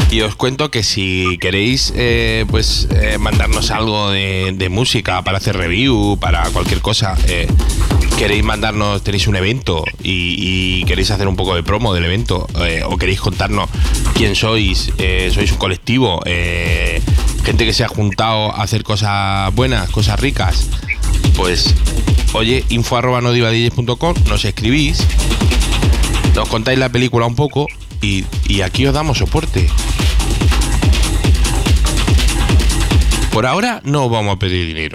Y os cuento que si queréis mandarnos algo de música para hacer review, para cualquier cosa, queréis mandarnos, tenéis un evento y queréis hacer un poco de promo del evento, o queréis contarnos quién sois, sois un colectivo, gente que se ha juntado a hacer cosas buenas, cosas ricas, pues oye, info@nodivadjs.com, nos escribís, nos contáis la película un poco y aquí os damos soporte. Por ahora no os vamos a pedir dinero.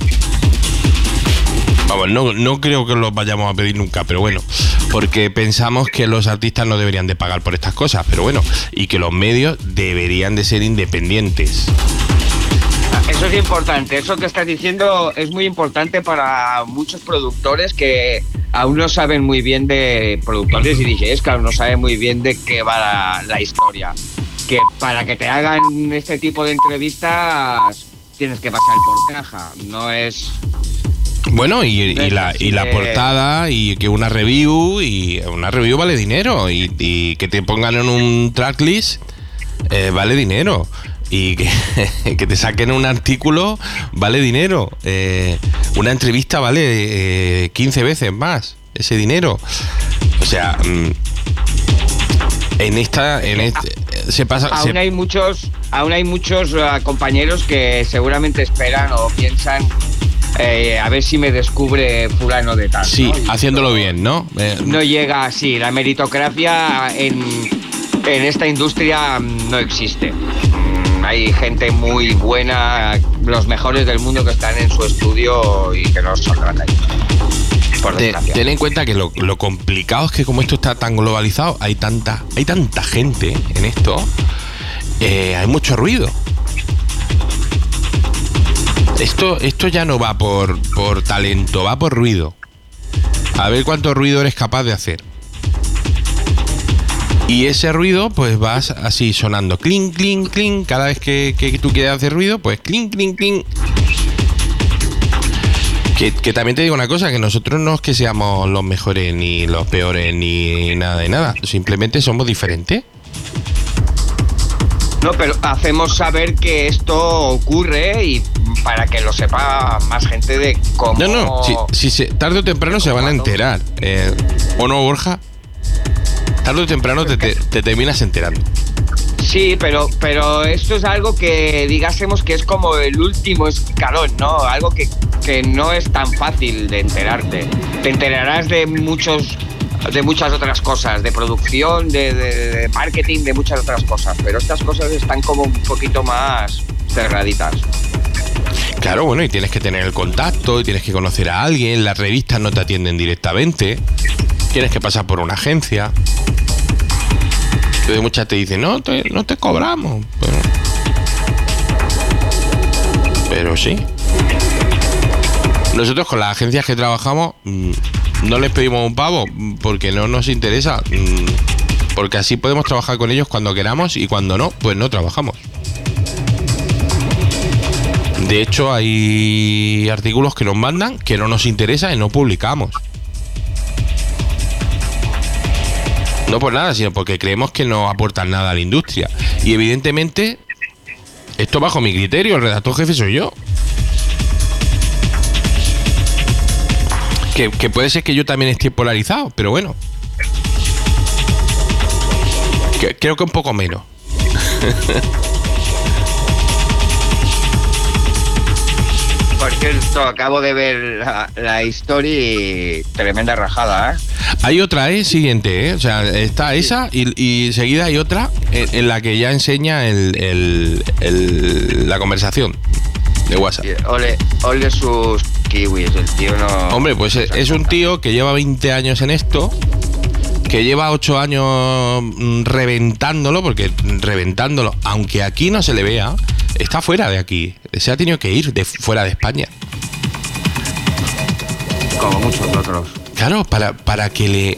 Vamos, no creo que los vayamos a pedir nunca, pero bueno, porque pensamos que los artistas no deberían de pagar por estas cosas, pero bueno, y que los medios deberían de ser independientes. Eso es importante, eso que estás diciendo es muy importante para muchos productores que aún no saben muy bien de productores y DJs, que aún no saben muy bien de qué va la historia. Que para que te hagan este tipo de entrevistas tienes que pasar por caja, no es... Bueno, y la portada, y que una review vale dinero, y que te pongan en un tracklist vale dinero, y que te saquen un artículo vale dinero, una entrevista vale 15 veces más ese dinero. O sea, se pasa. Aún hay muchos compañeros que seguramente esperan o piensan a ver si me descubre fulano de tal. Sí, ¿no? haciéndolo bien, ¿no? No llega así. La meritocracia en esta industria no existe. Hay gente muy buena, los mejores del mundo que están en su estudio y que no saldrán ahí. Ten en cuenta que lo complicado es que como esto está tan globalizado, hay tanta gente en esto, hay mucho ruido. Esto ya no va por talento, va por ruido. A ver cuánto ruido eres capaz de hacer. Y ese ruido, pues vas así sonando, clink, clink, clink. Cada vez que tú quieres hacer ruido, pues clink, clink, clink. Que también te digo una cosa, que nosotros no es que seamos los mejores ni los peores ni nada de nada. Simplemente somos diferentes. No, pero hacemos saber que esto ocurre y para que lo sepa más gente de cómo... No, si tarde o temprano se van a enterar. ¿O no, Borja? Tarde o temprano te terminas enterando. Sí, pero esto es algo que digásemos que es como el último escalón, ¿no? Algo que no es tan fácil de enterarte. Te enterarás de muchas otras cosas, de producción, de marketing, de muchas otras cosas, pero estas cosas están como un poquito más cerraditas. Claro, bueno, y tienes que tener el contacto, y tienes que conocer a alguien, las revistas no te atienden directamente, tienes que pasar por una agencia. Entonces muchas te dicen, no te cobramos, pero sí. Nosotros con las agencias que trabajamos no les pedimos un pavo porque no nos interesa, porque así podemos trabajar con ellos cuando queramos, y cuando no, pues no trabajamos. De hecho, hay artículos que nos mandan que no nos interesa y no publicamos. No por nada, sino porque creemos que no aportan nada a la industria. Y evidentemente, esto bajo mi criterio, el redactor jefe soy yo. Que puede ser que yo también esté polarizado, pero bueno. Creo que un poco menos. Por cierto, acabo de ver la historia y tremenda rajada, ¿eh? Hay otra, siguiente, O sea, está esa y seguida hay otra en la que ya enseña la conversación de WhatsApp. Ole sus kiwis, el tío no... Hombre, pues es un tío que lleva 20 años en esto, que lleva 8 años reventándolo, aunque aquí no se le vea, está fuera de aquí. Se ha tenido que ir fuera de España. Como muchos otros. Claro, para que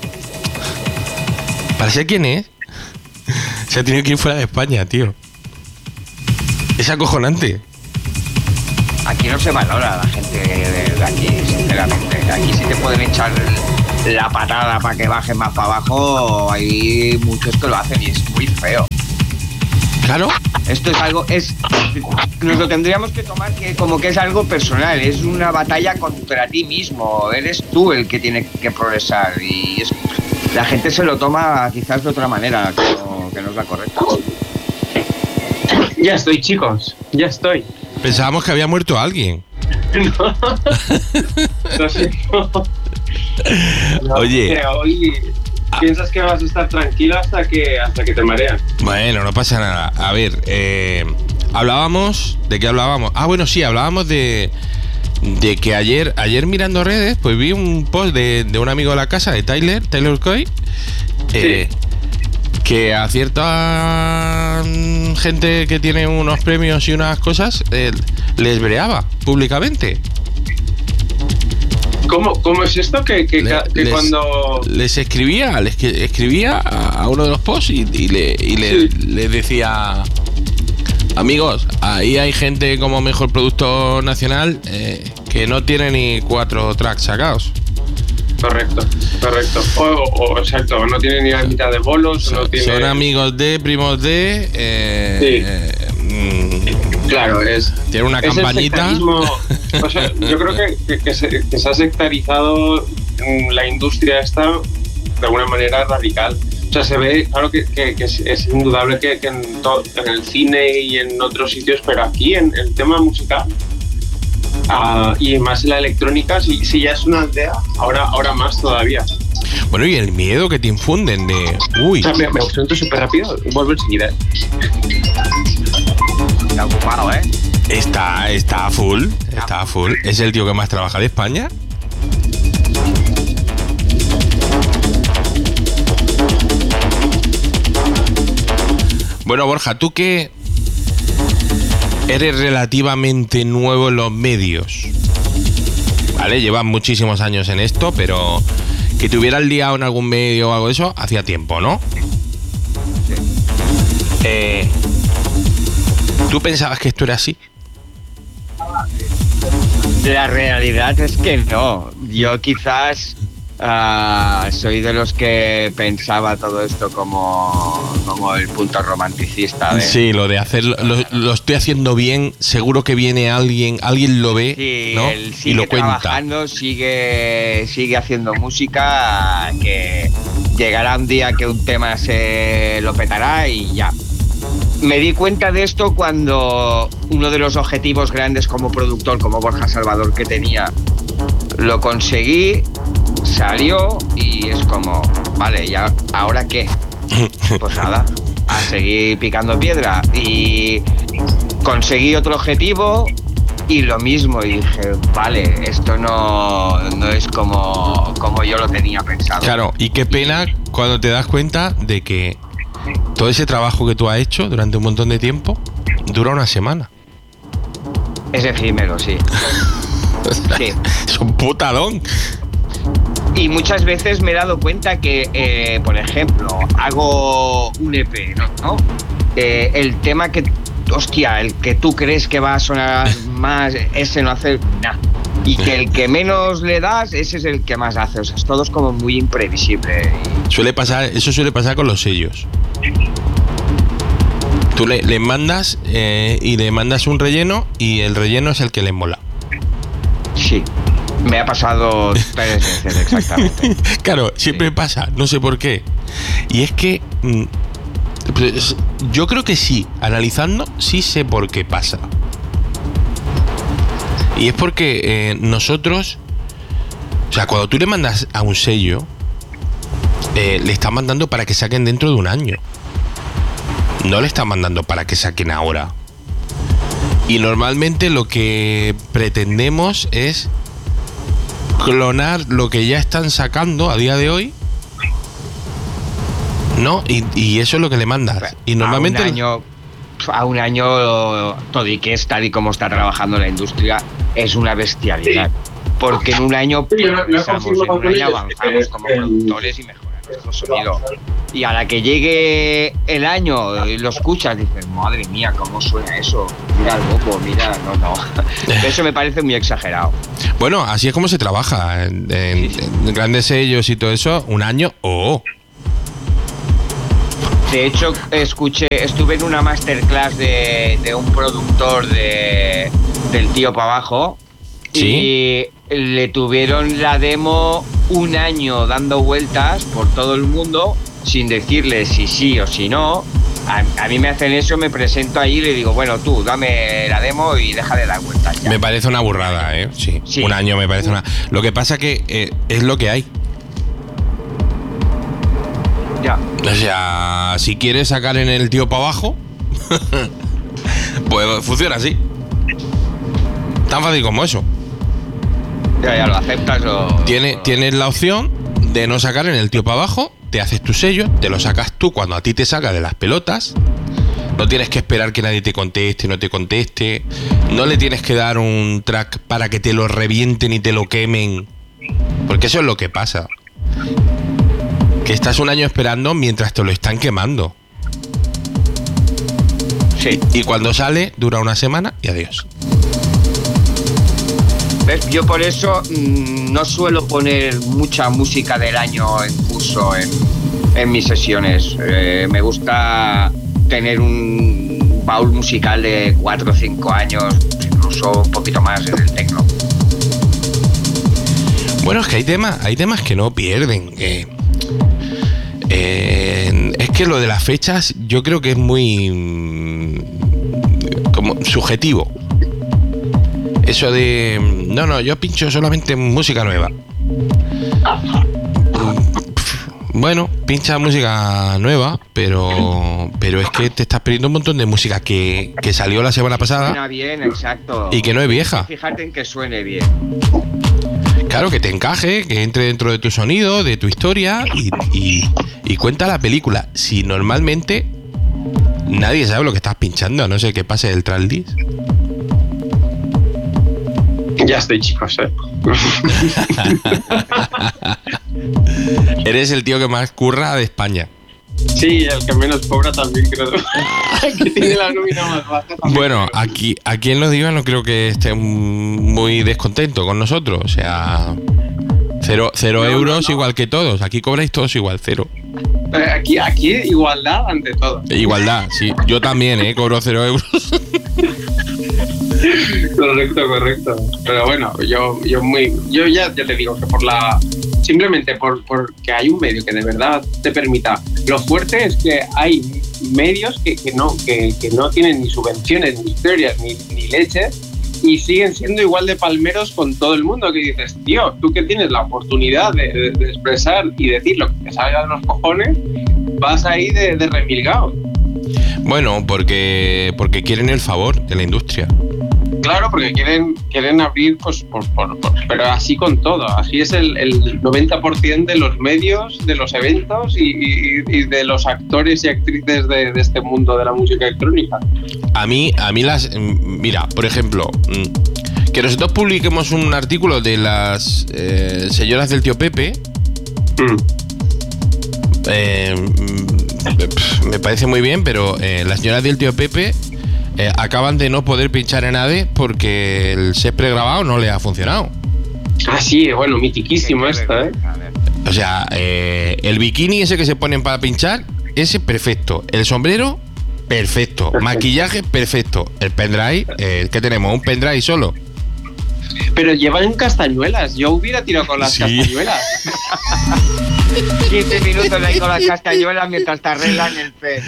para ser quien es, se ha tenido que ir fuera de España, tío. Es acojonante. Aquí no se valora la gente de aquí, sinceramente. Aquí sí te pueden echar la patada para que bajen más para abajo. Hay muchos que lo hacen y es muy feo. Claro. Esto es algo, nos lo tendríamos que tomar como que es algo personal, es una batalla contra ti mismo, eres tú el que tiene que progresar y la gente se lo toma quizás de otra manera, que no es la correcta. Ya estoy, chicos, ya estoy. Pensábamos que había muerto alguien. No. Lo siento. No, Oye. Hoy piensas que vas a estar tranquilo hasta que te mareas. Bueno, no pasa nada. A ver, hablábamos. ¿De qué hablábamos? Ah, bueno, sí, hablábamos de que ayer mirando redes, pues vi un post de un amigo de la casa, de Tyler Coy, Sí. que a cierta gente que tiene unos premios y unas cosas, les breaba públicamente. ¿Cómo es esto? Que cuando... Les escribía a uno de los posts y les decía: amigos, ahí hay gente como mejor producto nacional que no tiene ni 4 tracks sacados. Correcto. O exacto, no tiene ni la mitad de bolos. Son amigos de, primos de... Claro, tiene una campañita. O sea, yo creo que se ha sectarizado la industria esta de alguna manera radical. O sea, se ve, claro que es indudable que en el cine y en otros sitios, pero aquí en el tema musical y más en la electrónica, si ya es una aldea, ahora más todavía. Bueno, y el miedo que te infunden de... Uy. O sea, me gustó súper rápido, vuelvo enseguida. Está ocupado, ¿eh? Está a full. Es el tío que más trabaja de España. Bueno, Borja, tú que eres relativamente nuevo en los medios, ¿vale? Llevas muchísimos años en esto, pero que te hubieras liado en algún medio o algo de eso, hacía tiempo, ¿no? Sí. ¿Tú pensabas que esto era así? La realidad es que no. Yo quizás soy de los que pensaba todo esto como el punto romanticista de... Sí, lo de hacer lo estoy haciendo bien, seguro que viene alguien lo ve, sí, ¿no? él sigue y lo cuenta. trabajando, sigue haciendo música, que llegará un día que un tema se lo petará y ya. Me di cuenta de esto cuando uno de los objetivos grandes como productor, como Borja Salvador, que tenía, lo conseguí, salió y es como, vale, ¿ya ahora qué? Pues nada, a seguir picando piedra. Y conseguí otro objetivo y lo mismo. Y dije, vale, esto no es como yo lo tenía pensado. Claro, y qué pena cuando te das cuenta de que todo ese trabajo que tú has hecho durante un montón de tiempo dura una semana. Es efímero, sí. Sí. Es un putadón. Y muchas veces me he dado cuenta que, por ejemplo, hago un EP, ¿no? El tema que, hostia, el que tú crees que va a sonar más, ese no hace nada. Y que el que menos le das, ese es el que más hace. O sea, es todo es como muy imprevisible. Eso suele pasar con los sellos. Tú le mandas y le mandas un relleno y el relleno es el que le mola. Sí, me ha pasado 3 veces exactamente. Claro, siempre pasa, no sé por qué. Y es que pues, yo creo que sí, analizando, sí sé por qué pasa. Y es porque nosotros, o sea, cuando tú le mandas a un sello, le estás mandando para que saquen dentro de un año. No le estás mandando para que saquen ahora. Y normalmente lo que pretendemos es clonar lo que ya están sacando a día de hoy, ¿no? Y eso es lo que le mandas. Y normalmente a un año todo y que es tal y como está trabajando la industria es una bestialidad. Porque en un año avanzamos como productores y mejoramos nuestro sonido. Y a la que llegue el año y lo escuchas, dices, madre mía, ¿cómo suena eso? Mira el bombo, mira, no. Eso me parece muy exagerado. Bueno, así es como se trabaja en grandes sellos y todo eso, un año De hecho, estuve en una masterclass de un productor del Tío Pa' Abajo. ¿Sí? Y le tuvieron la demo un año dando vueltas por todo el mundo sin decirle si sí o si no. A mí me hacen eso, me presento ahí y le digo, bueno, tú, dame la demo y deja de dar vueltas ya. Me parece una burrada, ¿eh? Sí. Un año me parece una... Lo que pasa que es lo que hay. Ya. O sea, si quieres sacar en el Tío Pa' Abajo, pues funciona así. Tan fácil como eso. Ya lo aceptas o... Tienes la opción de no sacar en el Tío Pa' Abajo, te haces tu sello, te lo sacas tú cuando a ti te saca de las pelotas. No tienes que esperar que nadie te conteste, no te conteste. No le tienes que dar un track para que te lo revienten y te lo quemen. Porque eso es lo que pasa. Que estás un año esperando mientras te lo están quemando. Sí. Y cuando sale, dura una semana y adiós. ¿Ves? Yo por eso no suelo poner mucha música del año en curso en mis sesiones. Me gusta tener un baúl musical de 4 o 5 años, incluso un poquito más en el techno. Bueno, es que hay temas que no pierden. Es que lo de las fechas yo creo que es muy como subjetivo. Eso de no, yo pincho solamente música nueva. Bueno, pincha música nueva, pero es que te estás perdiendo un montón de música que salió la semana pasada. Suena bien, exacto. Y que no es vieja. Fíjate en que suene bien. Claro, que te encaje, que entre dentro de tu sonido, de tu historia y cuenta la película. Si normalmente nadie sabe lo que estás pinchando, a no ser que pase el tracklist. Ya estoy, chicos, Eres el tío que más curra de España. Sí, el que menos cobra también, creo. Que tiene la nómina más baja también. Bueno, aquí en Los Divas no creo que esté muy descontento con nosotros. O sea, cero euros no. Igual que todos. Aquí cobráis todos igual, 0. Aquí igualdad ante todo. Igualdad, sí. Yo también, cobro 0 euros. Correcto. Pero bueno, yo ya te digo que simplemente porque hay un medio que de verdad te permita. Lo fuerte es que hay medios que no tienen ni subvenciones, ni historias, ni leche, y siguen siendo igual de palmeros con todo el mundo, que dices, tío, tú que tienes la oportunidad de expresar y decir lo que te salga de los cojones, vas ahí de remilgado. Bueno, porque quieren el favor de la industria. Claro, porque quieren abrir, pues, pero así con todo. Así es el 90% de los medios, de los eventos y de los actores y actrices de este mundo de la música electrónica. A mí mira, por ejemplo, que nosotros publiquemos un artículo de las señoras del Tío Pepe. Me parece muy bien, pero las señoras del Tío Pepe acaban de no poder pinchar en ADE porque el set pregrabado no le ha funcionado. Ah, sí, bueno, mitiquísimo esto, O sea, el bikini ese que se ponen para pinchar, ese perfecto. El sombrero, perfecto. Maquillaje, perfecto. El pendrive, ¿qué tenemos? ¿Un pendrive solo? Pero llevan castañuelas. Yo hubiera tirado con las castañuelas. 15 minutos ahí con las castañuelas mientras te arreglan el pez.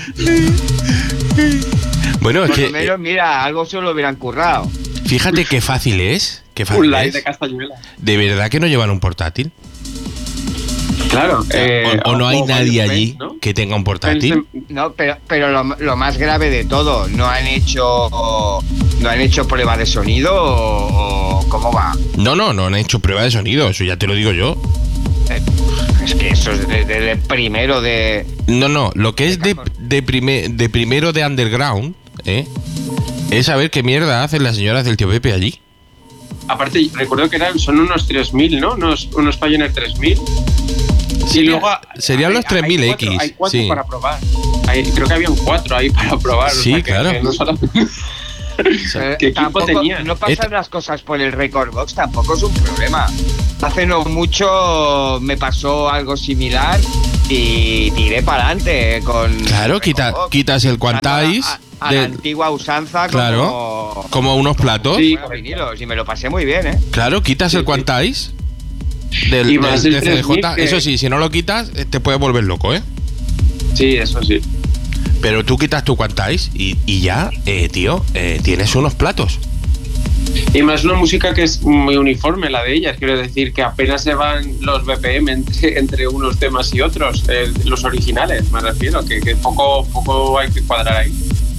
Bueno, por lo menos, mira, algo se lo hubieran currado. Fíjate qué fácil es. Un live de castañuela. ¿De verdad que no llevan un portátil? Claro. O no hay nadie allí, ¿no?, que tenga un portátil. No, pero lo más grave de todo, ¿no han hecho prueba de sonido o cómo va? No han hecho prueba de sonido, eso ya te lo digo yo. Es que eso es de primero de... No, lo que es de primero de underground, es saber qué mierda hacen las señoras del Tío Pepe allí. Aparte, recuerdo que son unos 3000, ¿no? Unos Pioneer 3000. Y luego serían los 3000X. Hay 4 para probar. Creo que habían 4 ahí para probar. Sí, o sea, claro. Que no solo... ¿Qué equipo tenía? No pasan las cosas por el Record Box, tampoco es un problema. Hace no mucho me pasó algo similar y tiré para adelante con... Claro, quitas el quantize a la antigua usanza, claro, como unos platos. Sí, vinilos, y me lo pasé muy bien, ¿eh? Claro, quitas el quantize del CDJ. Eso sí, si no lo quitas, te puedes volver loco, ¿eh? Sí, eso sí. Pero tú quitas tu quantize y ya, tío, tienes unos platos. Y más una música que es muy uniforme, la de ellas. Quiero decir que apenas se van los BPM entre unos temas y otros. Los originales, me refiero, que poco hay que cuadrar ahí.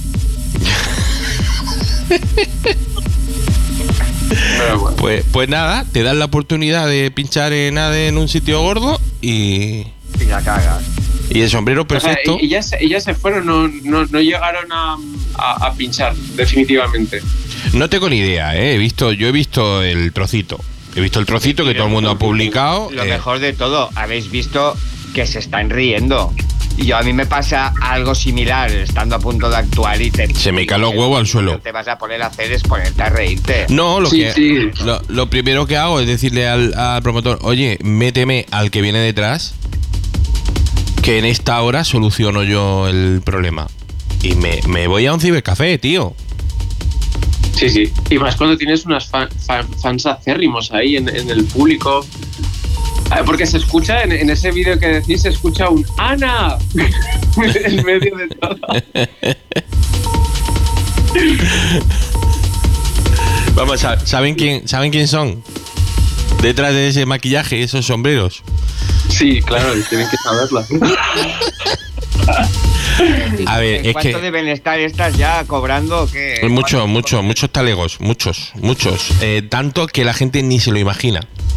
Pero bueno. Pues nada, te dan la oportunidad de pinchar en ADE en un sitio gordo y la cagas. Y el sombrero perfecto. O sea, ellas se fueron, no llegaron a pinchar, definitivamente. No tengo ni idea, ¿eh? Yo he visto el trocito. He visto el trocito que todo el mundo ha publicado. Lo mejor de todo, habéis visto que se están riendo. Y a mí me pasa algo similar, estando a punto de actuar y se me caen los huevos al suelo. Lo que te vas a poner a hacer es ponerte a reírte. No, lo primero que hago es decirle al promotor, oye, méteme al que viene detrás, que en esta hora soluciono yo el problema. Y me voy a un cibercafé, tío. Sí. Y más cuando tienes unas fans acérrimos ahí en el público. Porque se escucha, en ese vídeo que decís, se escucha un ¡Ana! en medio de todo. Vamos, ¿saben quién son? Detrás de ese maquillaje, esos sombreros. Sí, claro, tienen que saberlo. A ver, es ¿cuánto deben estar estas ya cobrando? Muchos talegos, muchos. Tanto que la gente ni se lo imagina.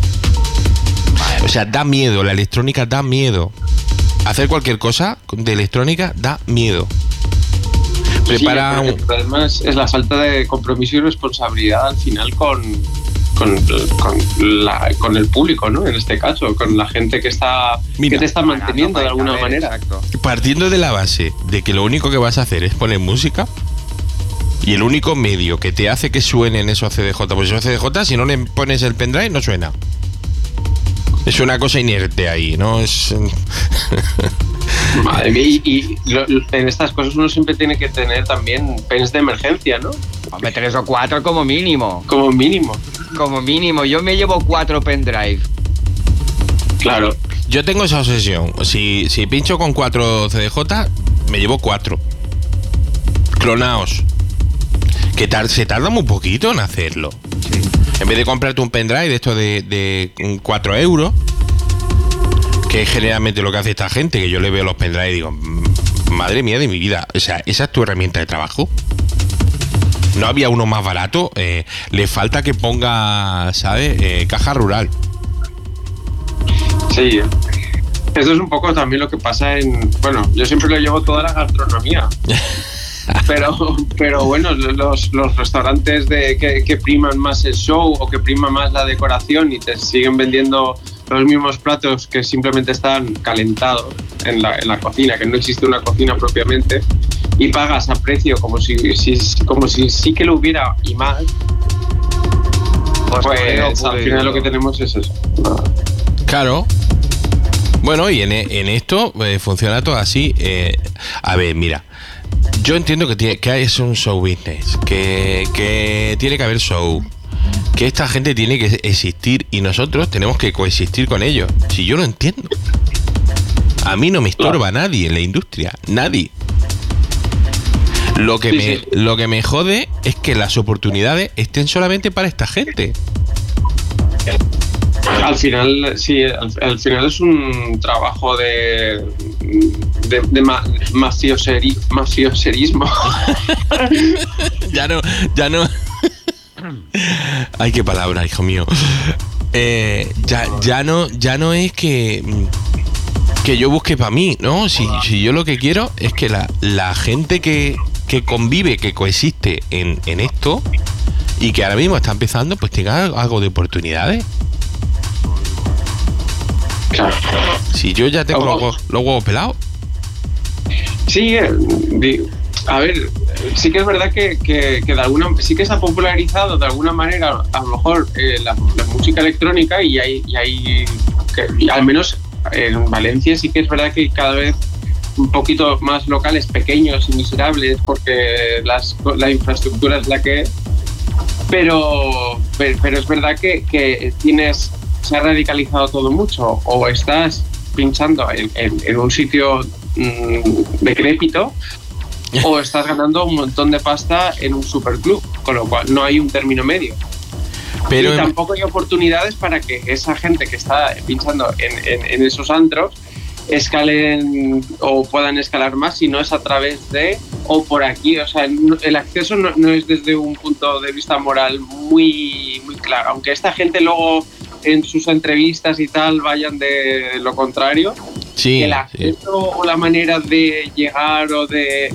O sea, da miedo, la electrónica da miedo. Hacer cualquier cosa de electrónica da miedo. Prepara además es la falta de compromiso y responsabilidad al final con el público, ¿no? En este caso, con la gente que te está manteniendo de alguna manera. Exacto. Partiendo de la base de que lo único que vas a hacer es poner música y el único medio que te hace que suenen esos CDJ, pues esos CDJ, si no le pones el pendrive, no suena. Es una cosa inerte ahí, ¿no? Es... Madre mía, y en estas cosas uno siempre tiene que tener también pens de emergencia, ¿no? Hombre, 3 o 4 como mínimo. Como mínimo. Yo me llevo 4 pendrive. Claro. Yo tengo esa obsesión. Si pincho con 4 CDJ, me llevo 4. Clonaos. Que se tarda muy poquito en hacerlo. Sí. En vez de comprarte un pendrive de esto de 4 euros, que es generalmente lo que hace esta gente, que yo le veo los pendrive y digo, madre mía de mi vida, o sea, ¿esa es tu herramienta de trabajo? No había uno más barato, le falta que ponga, ¿sabes? Caja rural. Sí, eso es un poco también lo que pasa bueno, yo siempre lo llevo toda la gastronomía. Pero bueno, los restaurantes que priman más el show o que prima más la decoración y te siguen vendiendo los mismos platos que simplemente están calentados en la cocina, que no existe una cocina propiamente, y pagas a precio como si sí que lo hubiera y más, pues al final lo que tenemos es eso. Claro. Bueno, y en esto funciona todo así. A ver, mira, yo entiendo que es un show business, que tiene que haber show, que esta gente tiene que existir y nosotros tenemos que coexistir con ellos. Si yo lo entiendo, a mí no me estorba nadie en la industria, nadie. Lo que me jode es que las oportunidades estén solamente para esta gente. Al final, sí, al final es un trabajo de mafioserismo. Ya no. Ay, qué palabra, hijo mío. Ya no es que yo busque para mí, ¿no? Si yo lo que quiero es que la gente que convive, que coexiste en esto y que ahora mismo está empezando, pues tenga algo de oportunidades. Claro. Si yo ya tengo los huevos pelados. Sí, a ver, sí que es verdad que sí que se ha popularizado de alguna manera a lo mejor la música electrónica y hay que al menos en Valencia sí que es verdad que cada vez un poquito más locales, pequeños y miserables, porque la infraestructura es la que es, pero es verdad que se ha radicalizado todo mucho, o estás pinchando en un sitio decrépito, o estás ganando un montón de pasta en un superclub, con lo cual no hay un término medio. Pero y tampoco hay oportunidades para que esa gente que está pinchando en esos antros escalen o puedan escalar más, si no es a través de o por aquí. O sea, el acceso no es desde un punto de vista moral muy, muy claro, aunque esta gente luego en sus entrevistas y tal vayan de lo contrario. Sí, el acceso o la manera de llegar o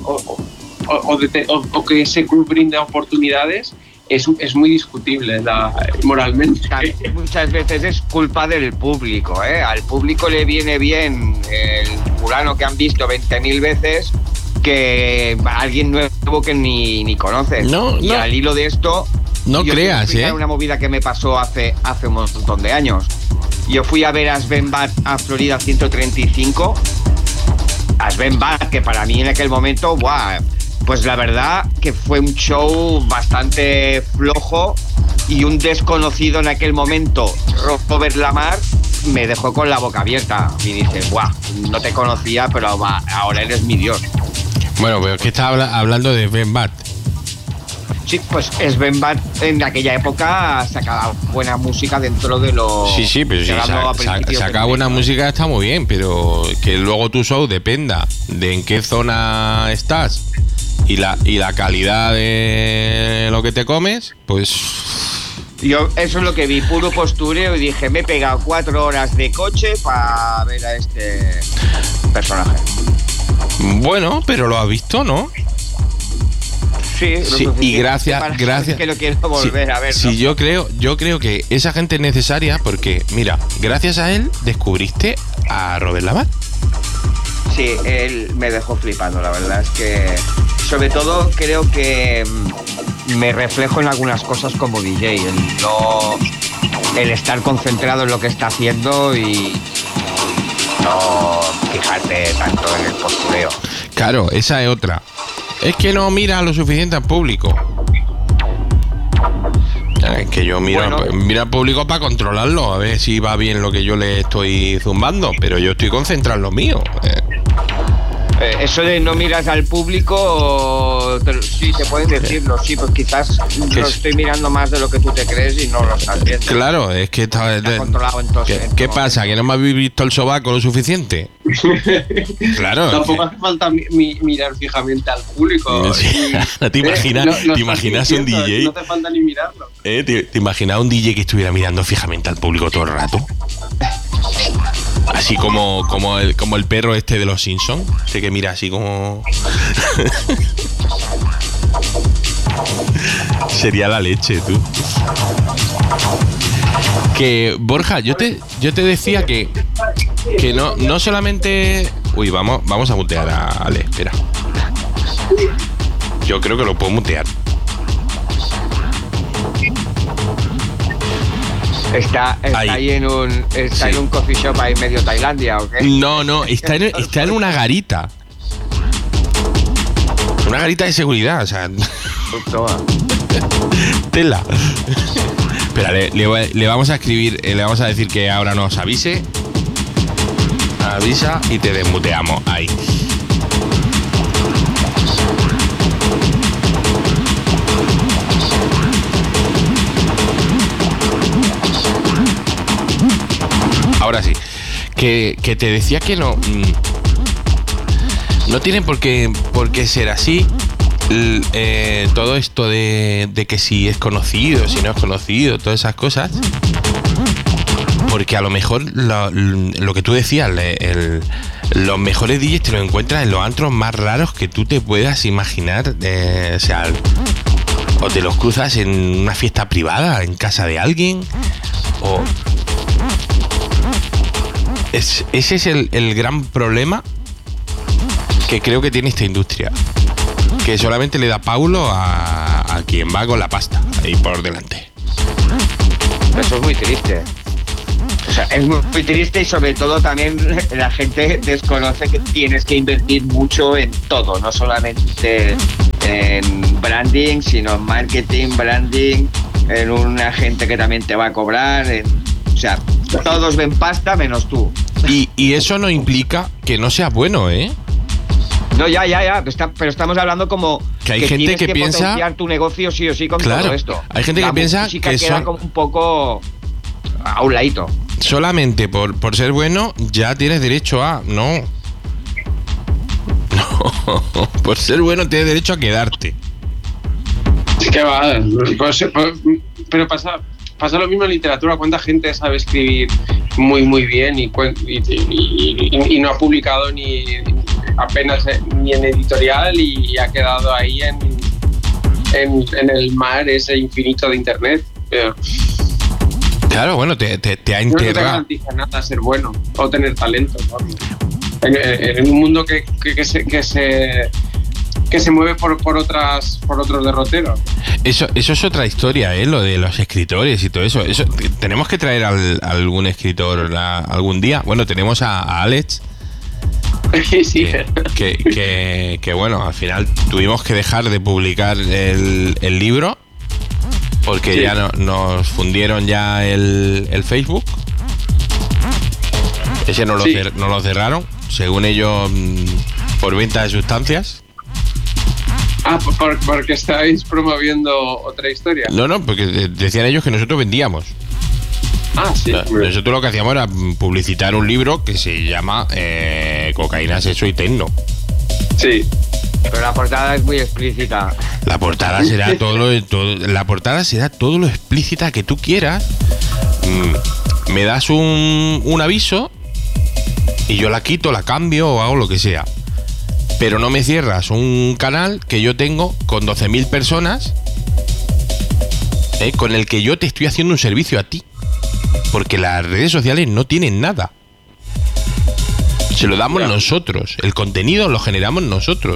que ese club brinde oportunidades es muy discutible moralmente. Muchas veces es culpa del público, ¿eh? Al público le viene bien el fulano que han visto 20.000 veces que alguien nuevo que ni conoces. Y al hilo de esto, no creas, una movida que me pasó hace un montón de años. Yo fui a ver a Sven Bad a Florida 135. A Sven Bad, que para mí en aquel momento, pues la verdad que fue un show bastante flojo, y un desconocido en aquel momento, Robert Lamar, me dejó con la boca abierta y dice, no te conocía, pero ahora eres mi dios. Bueno, pero ¿qué estás hablando de Sven Bad? Sí, pues Sven Bad en aquella época sacaba buena música dentro de los... Sí, pero si saca buena música está muy bien, pero que luego tu show dependa de en qué zona estás y la calidad de lo que te comes, pues... Yo eso es lo que vi, puro postureo, y dije, me he pegado 4 horas de coche para ver a este personaje. Bueno, pero lo has visto, ¿no? Sí, y gracias. Que lo quiero volver a ver. Sí, ¿no? yo creo que esa gente es necesaria porque, mira, gracias a él descubriste a Robert Lamar. Sí, él me dejó flipando, la verdad es que, sobre todo, creo que me reflejo en algunas cosas como DJ, el estar concentrado en lo que está haciendo y no fijarte tanto en el postureo. Claro, esa es otra. Es que no mira lo suficiente al público. Es que yo miro al público para controlarlo, a ver si va bien lo que yo le estoy zumbando, pero yo estoy concentrado en lo mío. Eso de no miras al público, sí, te pueden decirlo, sí, pues quizás lo estoy mirando más de lo que tú te crees y no lo estás viendo. Claro, es que está controlado entonces. ¿Qué pasa? ¿Que no me habéis visto el sobaco lo suficiente? Claro. Tampoco hace falta mirar fijamente al público. Sí. ¿Te imaginas un DJ? No te falta ni mirarlo. ¿Te imaginas un DJ que estuviera mirando fijamente al público todo el rato? Así como el perro este de los Simpsons, que mira así como... Sería la leche, tú. Que, Borja, yo te decía que no solamente... Uy, vamos a mutear a Ale, espera. Yo creo que lo puedo mutear. Está ahí en un coffee shop ahí medio Tailandia, ¿o qué? No, está en una garita. Una garita de seguridad, o sea. Toma. Tela. Espera, le vamos a escribir, le vamos a decir que ahora nos avise. Avisa y te desmuteamos. Ahí. Ahora sí, que te decía que no tiene por qué ser así. Todo esto de que si es conocido, si no es conocido, todas esas cosas, porque a lo mejor lo que tú decías, los mejores DJs te los encuentras en los antros más raros que tú te puedas imaginar, o te los cruzas en una fiesta privada, en casa de alguien, o... Ese es el gran problema que creo que tiene esta industria, que solamente le da paulo a quien va con la pasta ahí por delante. Eso es muy triste. O sea, es muy triste y sobre todo también la gente desconoce que tienes que invertir mucho en todo, no solamente en branding, sino en marketing, branding, en una gente que también te va a cobrar, o sea, todos ven pasta menos tú. Y eso no implica que no seas bueno, ¿eh? No, ya, pero estamos hablando como que hay gente tienes que piensa potenciar tu negocio sí o sí con todo esto. Hay gente que piensa que queda como un poco a un ladito. Solamente por ser bueno ya tienes derecho a... No, por ser bueno tienes derecho a quedarte. Es que va, pero pasa lo mismo en literatura. ¿Cuánta gente sabe escribir muy muy bien y no ha publicado ni apenas ni en editorial y ha quedado ahí en el mar ese infinito de internet? Claro, bueno, te ha enterrado. No te garantiza nada ser bueno o tener talento, ¿no? En un mundo que se mueve por otros derroteros. Eso es otra historia, lo de los escritores y todo eso. Tenemos que traer a algún escritor algún día. Bueno, tenemos a Alex. Sí. Que bueno, al final tuvimos que dejar de publicar el libro porque ya nos fundieron ya el Facebook. Ese no lo cerraron, según ellos, por venta de sustancias. Porque estáis promoviendo otra historia. No, porque decían ellos que nosotros vendíamos. Sí. Nosotros lo que hacíamos era publicitar un libro que se llama Cocaína, Sexo y Tecno. Sí. Pero la portada es muy explícita. La portada será todo lo explícita que tú quieras. Me das un aviso y yo la quito, la cambio o hago lo que sea. Pero no me cierras un canal que yo tengo con 12.000 personas, con el que yo te estoy haciendo un servicio a ti. Porque las redes sociales no tienen nada. Se lo damos nosotros. El contenido lo generamos nosotros.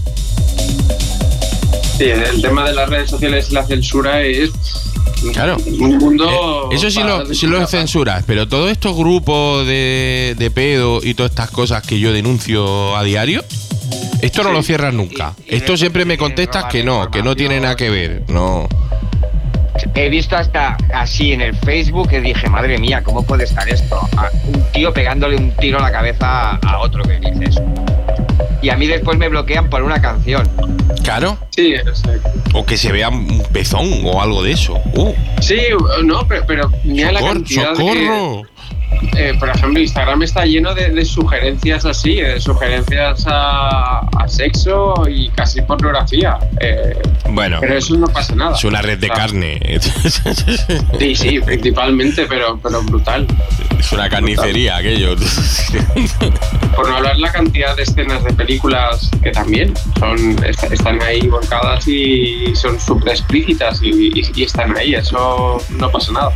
Sí, el tema de las redes sociales y la censura es... Claro. Un mundo... Eso sí lo censuras, pero todos estos grupos de pedo y todas estas cosas que yo denuncio a diario, esto no lo cierras nunca. Esto siempre me contestas que no tiene nada que ver. No. He visto hasta así en el Facebook que dije, madre mía, ¿cómo puede estar esto? Un tío pegándole un tiro a la cabeza a otro que dice eso. Y a mí después me bloquean por una canción. Claro. Sí, exacto. O que se vea un pezón o algo de eso. Sí, no, pero mira la cantidad ¡Socorro! Por ejemplo, Instagram está lleno de sugerencias así, de sugerencias a sexo y casi pornografía. Bueno, pero eso no pasa nada. Es una red de carne. Sí, principalmente, pero brutal. Es una carnicería aquello. Por no hablar la cantidad de escenas de películas que también están ahí volcadas y son súper explícitas y están ahí, eso no pasa nada.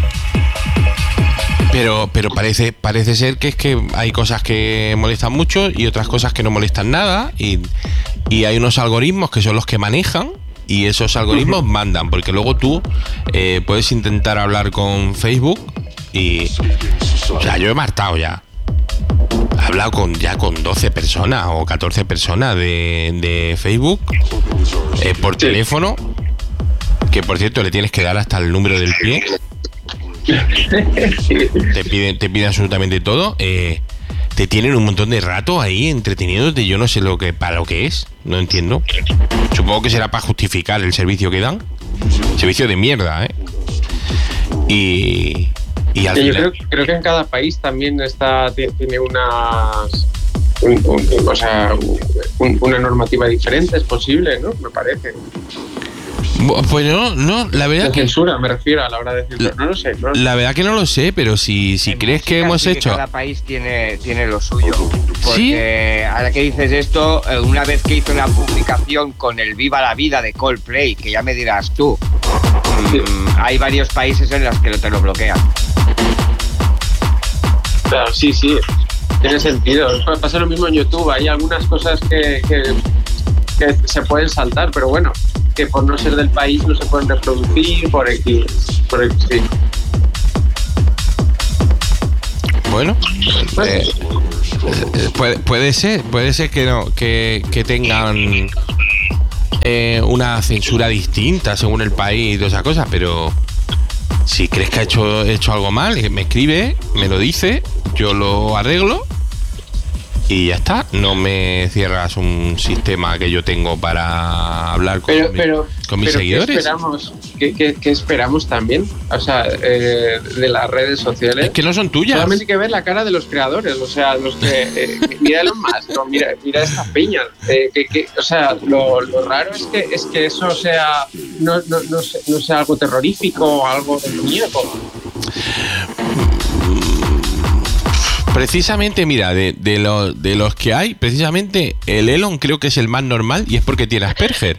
Pero parece ser que es que hay cosas que molestan mucho y otras cosas que no molestan nada y hay unos algoritmos que son los que manejan y esos algoritmos mandan, porque luego tú puedes intentar hablar con Facebook y... O sea, yo he marcado ya. He hablado con 12 personas o 14 personas de Facebook por teléfono, que por cierto le tienes que dar hasta el número del pie. Te piden absolutamente todo. Te tienen un montón de rato ahí entreteniéndote. Yo no sé para lo que es. No entiendo. Supongo que será para justificar el servicio que dan. Servicio de mierda, Y al final... creo que en cada país también tiene una normativa diferente. Es posible, ¿no? Me parece. Pues no, la verdad que... censura, me refiero a la hora de censurar, no lo sé. La verdad que no lo sé, pero si crees que hemos hecho... Cada país tiene lo suyo. Porque ¿sí? Ahora que dices esto, una vez que hice una publicación con el Viva la Vida de Coldplay, que ya me dirás tú, hay varios países en los que te lo bloquean. Claro, sí, tiene sentido. Pasa lo mismo en YouTube, hay algunas cosas que se pueden saltar, pero bueno, que por no ser del país no se pueden reproducir por X, sí. Bueno, puede ser que no, que tengan una censura distinta según el país y todas esas cosas, pero si crees que ha hecho algo mal, me escribe, me lo dice, yo lo arreglo y ya está. No me cierras un sistema que yo tengo para hablar con mis seguidores. ¿Qué esperamos también? O sea, de las redes sociales. Es que no son tuyas. Solamente hay que ver la cara de los creadores. O sea, los que mira Elon Musk, no, mira esta peña. O sea, lo raro es que eso sea no sea algo terrorífico o algo de miedo. Precisamente, mira, de los que hay, precisamente el Elon creo que es el más normal y es porque tiene Asperger.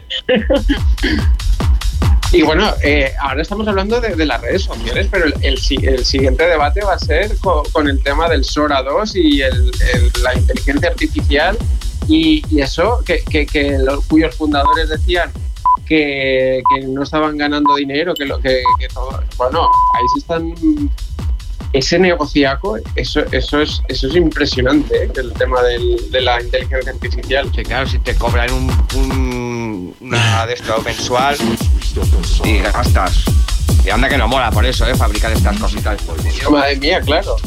Y bueno, ahora estamos hablando de las redes sociales, pero el siguiente debate va a ser con el tema del Sora 2 y la inteligencia artificial y eso, cuyos fundadores decían que no estaban ganando dinero, que todo. Bueno, ahí se están... Ese negociaco, eso es impresionante, el tema de la inteligencia artificial. Sí, claro, si te cobran una de esto mensual y gastas. Y anda que no mola por eso, fabricar estas cositas. Madre mía, claro.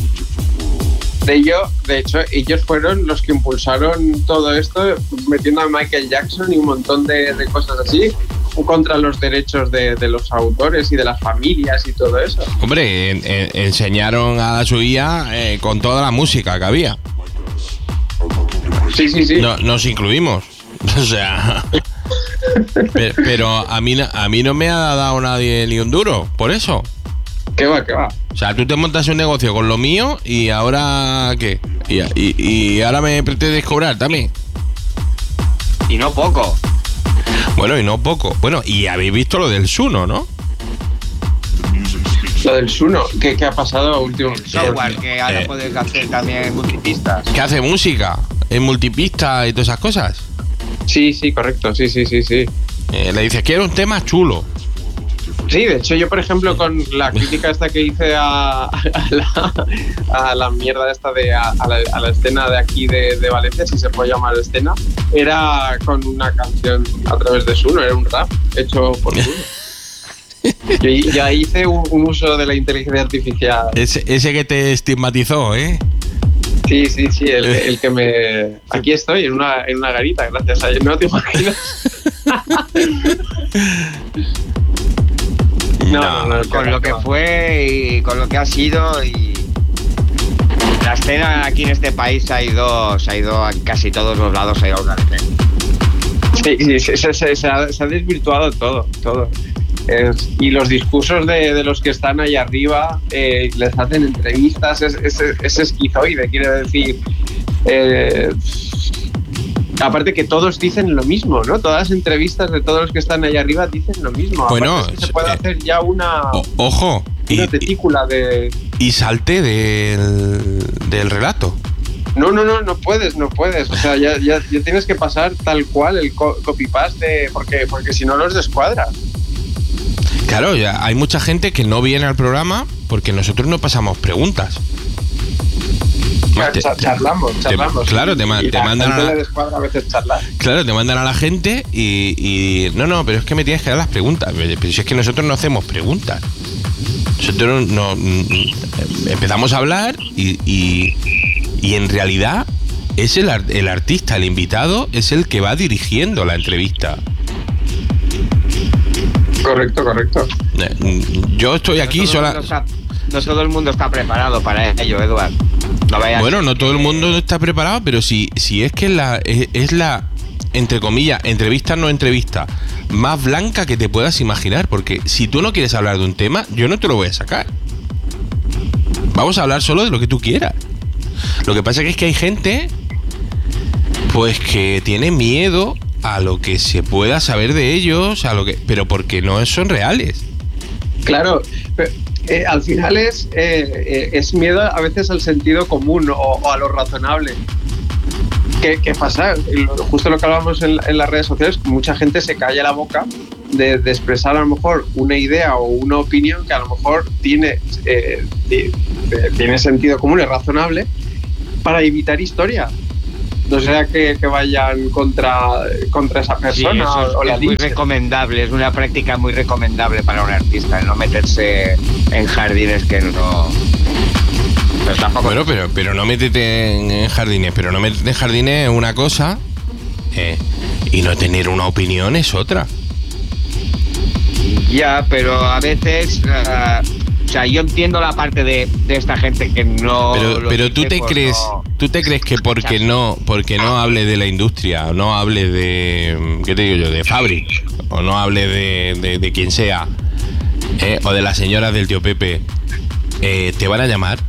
De hecho, ellos fueron los que impulsaron todo esto, metiendo a Michael Jackson y un montón de cosas así, contra los derechos de los autores y de las familias y todo eso. Hombre, enseñaron a la suya con toda la música que había. Sí. Nos incluimos. O sea... pero a mí no me ha dado nadie ni un duro, por eso. ¿Qué va? O sea, tú te montas un negocio con lo mío y ahora ¿qué? Y ahora me pretendes cobrar también. Y no poco. Bueno, y no poco. Bueno, y habéis visto lo del Suno, ¿no? Lo del Suno, ¿qué ha pasado último? Software que ahora puedes hacer también multipistas. ¿Que hace música en multipista y todas esas cosas? Sí, correcto, sí. Le dices, quiero un tema chulo. Sí, de hecho yo, por ejemplo, con la crítica esta que hice a la mierda esta a la escena de aquí de Valencia, si se puede llamar escena, era con una canción a través de Suno, era un rap hecho por Suno. Yo ya hice un uso de la inteligencia artificial. Ese que te estigmatizó, ¿eh? Sí, el que me... Aquí estoy, en una garita, gracias a él, no te imaginas. No, con lo que fue y con lo que ha sido y la escena aquí en este país se ha ido a casi todos los lados, ha ido a una vez. Sí, se ha desvirtuado todo. Y los discursos de los que están ahí arriba, les hacen entrevistas, es esquizoide, quiero decir. Aparte que todos dicen lo mismo, ¿no? Todas las entrevistas de todos los que están ahí arriba dicen lo mismo. Bueno, es que se puede hacer ya una tesícula de... Y salte del relato. No puedes. O sea, ya tienes que pasar tal cual el copy-paste porque si no los descuadras. Claro, ya hay mucha gente que no viene al programa porque nosotros no pasamos preguntas. Charlamos. Claro, te mandan a a veces charlar. Claro, te mandan a la gente y no, pero es que me tienes que dar las preguntas. Pero si es que nosotros no hacemos preguntas. Nosotros no empezamos a hablar y en realidad es el artista, el invitado, es el que va dirigiendo la entrevista. Correcto. Yo estoy aquí No todo el mundo está preparado para ello, Eduard. Bueno, no todo el mundo está preparado, pero si es que es la, entre comillas, entrevista no entrevista más blanca que te puedas imaginar, porque si tú no quieres hablar de un tema, yo no te lo voy a sacar. Vamos a hablar solo de lo que tú quieras. Lo que pasa es que hay gente pues que tiene miedo a lo que se pueda saber de ellos, pero porque no son reales. Claro, pero, al final es miedo a veces al sentido común o a lo razonable. ¿Qué pasa? Justo lo que hablábamos en las redes sociales, mucha gente se calla la boca de expresar a lo mejor una idea o una opinión que a lo mejor tiene sentido común, es razonable, para evitar historia. No sea que vayan contra esa persona. Sí, eso es muy recomendable, es una práctica muy recomendable para un artista, no meterse en jardines que no... Pero tampoco... Bueno, pero no métete en jardines, pero no métete en jardines es una cosa, y no tener una opinión es otra. Ya, pero a veces... o sea, yo entiendo la parte de esta gente que no... Pero tú te crees... No... ¿Tú te crees que porque no hable de la industria, o no hable de, ¿qué te digo yo?, de Fabri, o no hable de quien sea, o de las señoras del tío Pepe, te van a llamar?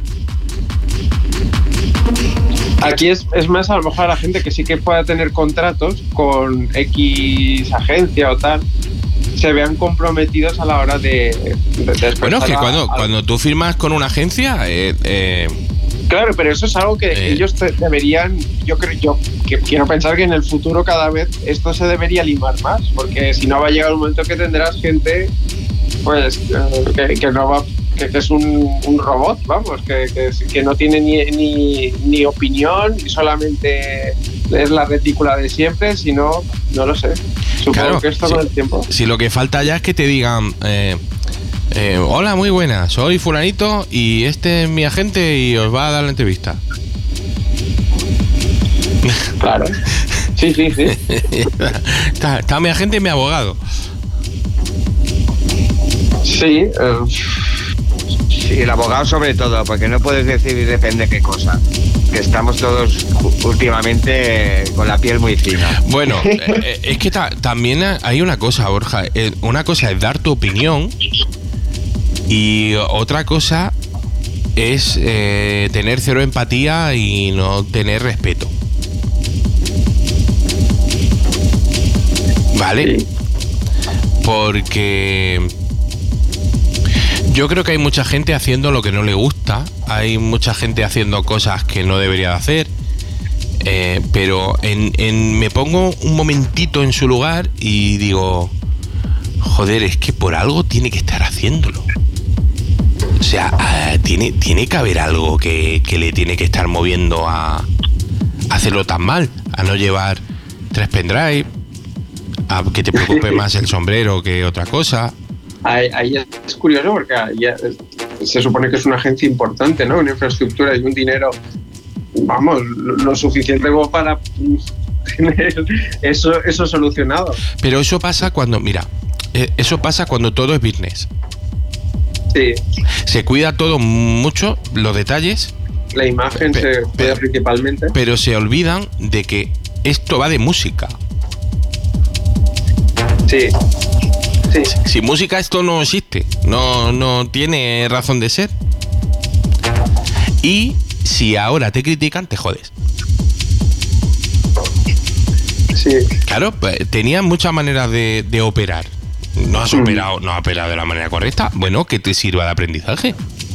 Aquí es más a lo mejor a la gente que sí que pueda tener contratos con X agencia o tal, se vean comprometidos a la hora de bueno, es que cuando tú firmas con una agencia... Claro, pero eso es algo que ellos deberían, yo quiero pensar que en el futuro cada vez esto se debería limar más, porque si no va a llegar un momento que tendrás gente pues que no va, que es un robot, vamos, que no tiene ni opinión, y solamente es la retícula de siempre, sino, no lo sé, supongo claro, que esto con el tiempo. Si lo que falta ya es que te digan... hola, muy buena, soy fulanito y este es mi agente y os va a dar la entrevista. Claro. Sí. Está mi agente y mi abogado. Sí. Sí, el abogado sobre todo, porque no puedes decir depende qué cosa. Que estamos todos últimamente con la piel muy fina. Bueno, es que también hay una cosa, Borja. Una cosa es dar tu opinión. Y otra cosa es tener cero empatía y no tener respeto. ¿Vale? Sí. Porque yo creo que hay mucha gente haciendo lo que no le gusta. Hay mucha gente haciendo cosas que no debería de hacer. Pero me pongo un momentito en su lugar y digo, joder, es que por algo tiene que estar haciéndolo. O sea, tiene que haber algo que le tiene que estar moviendo a hacerlo tan mal, a no llevar 3 pendrive, a que te preocupe más el sombrero que otra cosa. Ahí es curioso porque se supone que es una agencia importante, ¿no? Una infraestructura y un dinero, vamos, lo suficiente como para tener eso solucionado. Pero eso pasa cuando, mira, eso pasa cuando todo es business. Sí. Se cuida todo mucho, los detalles. La imagen se cuida principalmente. Pero se olvidan de que esto va de música. Sí. Sin música esto no existe. No tiene razón de ser. Y si ahora te critican, te jodes. Sí. Claro, tenían muchas maneras de operar. No has operado de la manera correcta. Bueno, que te sirva de aprendizaje.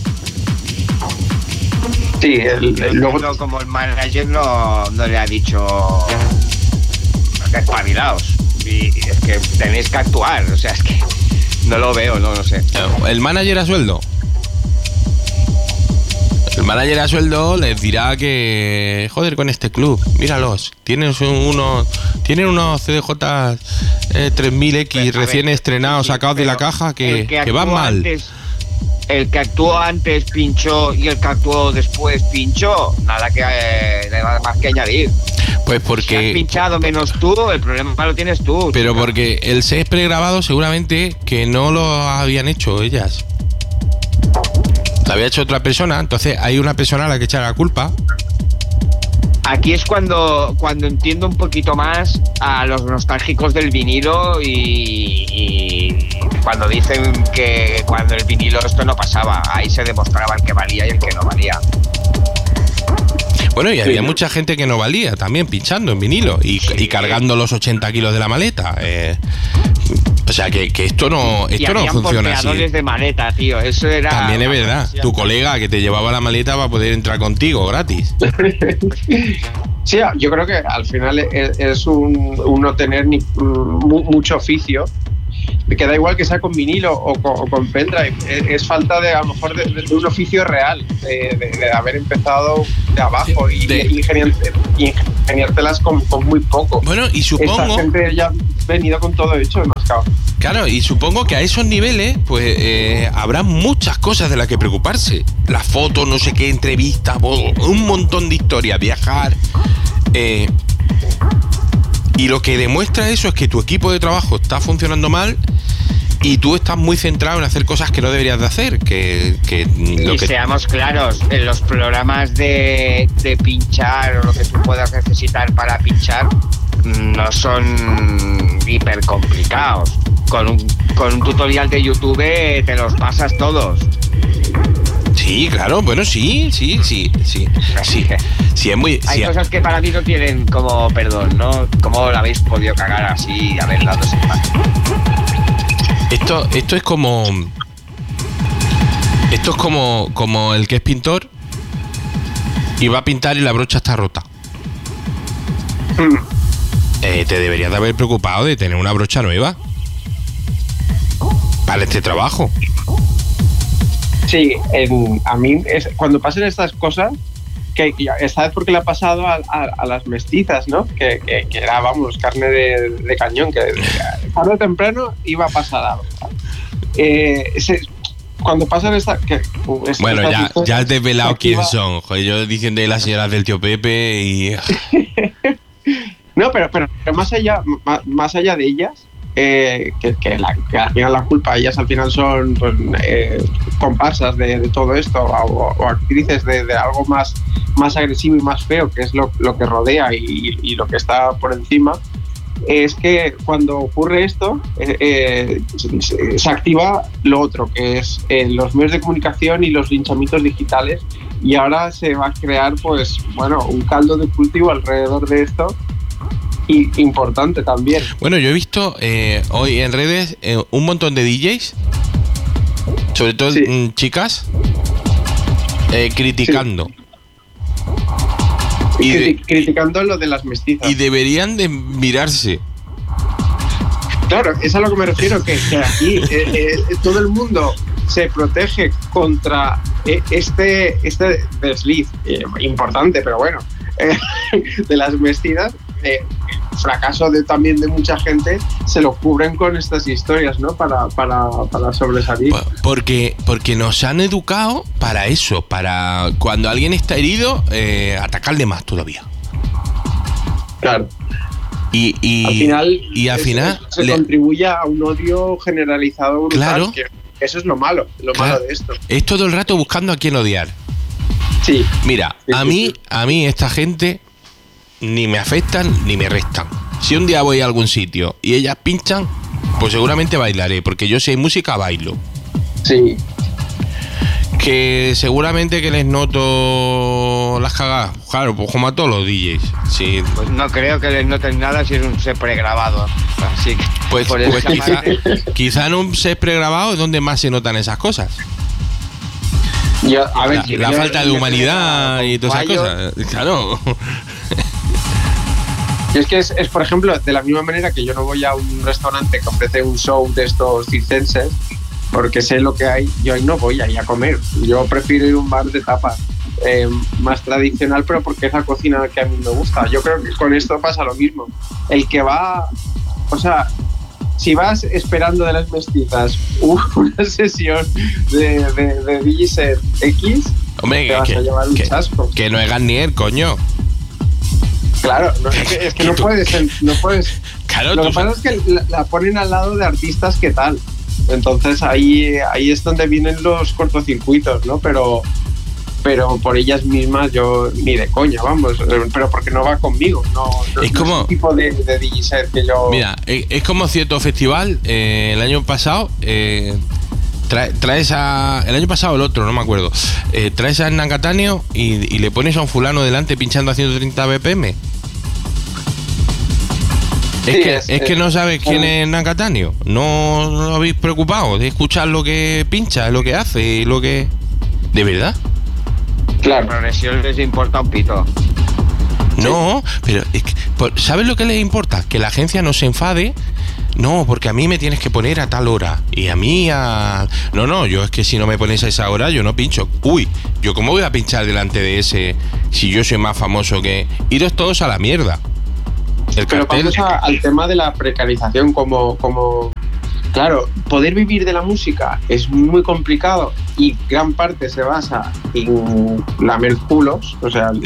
Sí, luego como el manager no le ha dicho espabilaos. Y es que tenéis que actuar. O sea, es que no lo veo, no sé. El manager a sueldo. El manager a sueldo les dirá que joder con este club, míralos, tienen unos CDJ 3000X recién estrenados, sacados de la caja que van mal. El que actuó antes pinchó y el que actuó después pinchó, nada más que añadir. Pues porque si has pinchado menos tú, el problema lo tienes tú. Pero chica. Porque el set pregrabado seguramente que no lo habían hecho ellas. Lo había hecho otra persona, entonces hay una persona a la que echar la culpa. Aquí es cuando entiendo un poquito más a los nostálgicos del vinilo y cuando dicen que cuando el vinilo esto no pasaba, ahí se demostraba el que valía y el que no valía. Bueno, y había mucha gente que no valía también pinchando en vinilo y cargando los 80 kilos de la maleta. O sea, que esto no funciona así. Y de maleta, tío. Eso era... También es verdad. Tu colega que te llevaba la maleta va a poder entrar contigo gratis. Sí, yo creo que al final es un no tener mucho oficio que da igual que sea con vinilo o con pendrive, es falta de, a lo mejor, de un oficio real, de haber empezado de abajo y ingeniártelas con muy poco. Bueno, y supongo... Esta gente ya ha venido con todo hecho, mascado. Claro, y supongo que a esos niveles, pues habrá muchas cosas de las que preocuparse. Las fotos, no sé qué, entrevistas, un montón de historias, viajar. Y lo que demuestra eso es que tu equipo de trabajo está funcionando mal y tú estás muy centrado en hacer cosas que no deberías de hacer. Seamos claros, en los programas de pinchar o lo que tú puedas necesitar para pinchar no son hiper complicados. Con un tutorial de YouTube te los pasas todos. Sí, claro, bueno, sí. Sí, es muy... Hay cosas que para mí no tienen como perdón, ¿no? ¿Cómo lo habéis podido cagar así, haber dado ese paso? Esto es como... Esto es como el que es pintor y va a pintar y la brocha está rota. Te deberías de haber preocupado de tener una brocha nueva para este trabajo. Sí, a mí cuando pasan estas cosas, que esta vez porque le ha pasado a las mestizas, ¿no? Que era, vamos, carne de cañón, que tarde o temprano iba a pasar algo. Cuando pasan estas... Bueno, ya has desvelado quién son. Joder, yo diciendo de las señoras del tío Pepe y... No, pero más allá de ellas, que al final la culpa, ellas al final son pues, comparsas de todo esto o actrices de algo más agresivo y más feo, que es lo que rodea y lo que está por encima. Es que cuando ocurre esto se activa lo otro, que es los medios de comunicación y los linchamientos digitales, y ahora se va a crear pues bueno un caldo de cultivo alrededor de esto y importante también. Bueno, yo he visto hoy en redes un montón de DJs, sobre todo chicas, criticando. Sí. Criticando lo de las mestizas. Y deberían de mirarse. Claro, es a lo que me refiero, que aquí todo el mundo se protege contra este desliz importante, pero bueno, de las mestizas. Fracaso también de mucha gente, se lo cubren con estas historias, ¿no? Para sobresalir. Porque nos han educado para eso, para cuando alguien está herido, atacarle más todavía. Claro. Y al final se contribuye a un odio generalizado brutal. Claro. Que eso es lo malo malo de esto. Es todo el rato buscando a quién odiar. Sí. Mira, sí, a mí esta gente ni me afectan ni me restan. Si un día voy a algún sitio y ellas pinchan, pues seguramente bailaré, porque yo si hay música bailo. Sí. Que seguramente que les noto las cagadas, claro, pues como a todos los DJs. Sí. Pues no creo que les noten nada si es un set pregrabado. Así que pues quizá en un set pregrabado es donde más se notan esas cosas. La falta de humanidad y todas esas cosas. Claro. Y es que es, por ejemplo, de la misma manera que yo no voy a un restaurante que ofrece un show de estos circenses, porque sé lo que hay, yo ahí no voy ahí a comer. Yo prefiero ir a un bar de tapas más tradicional, pero porque es la cocina que a mí me gusta. Yo creo que con esto pasa lo mismo. El que va, o sea, si vas esperando de las mestizas una sesión de DJ set X, hombre, te vas a llevar un chasco. Que no es Garnier, coño. Claro, es que no puedes. Claro, lo que pasa es que la ponen al lado de artistas que tal. Entonces ahí es donde vienen los cortocircuitos, ¿no? Pero por ellas mismas yo ni de coña, vamos. Pero porque no va conmigo. No es como es el tipo de DJ set que yo... Mira, es como cierto festival. El año pasado... traes a... El año pasado el otro, no me acuerdo. Traes a Hernán Cataño y le pones a un fulano delante pinchando a 130 BPM. Es que no sabes quién es Hernán Cataño. No habéis preocupado de escuchar lo que pincha, lo que hace y lo que... ¿De verdad? Claro. La progresión les importa un pito. No, pero es que, ¿sabes lo que les importa? Que la agencia no se enfade No, porque a mí me tienes que poner a tal hora. Y a mí a... No, yo es que si no me pones a esa hora, yo no pincho. Uy, ¿yo cómo voy a pinchar delante de ese si yo soy más famoso que...? Iros todos a la mierda. El Pero cartel... vamos al tema de la precarización como... Claro, poder vivir de la música es muy complicado y gran parte se basa en lamer culos, o sea, el